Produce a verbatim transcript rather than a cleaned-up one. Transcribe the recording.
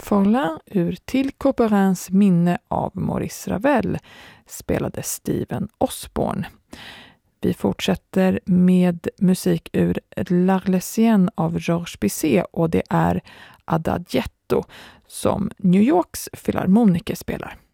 Forlin ur Till Couperins minne av Maurice Ravel spelade Steven Osborne. Vi fortsätter med musik ur L'Arlésienne av Georges Bizet och det är Adagietto som New Yorks filharmoniker spelar.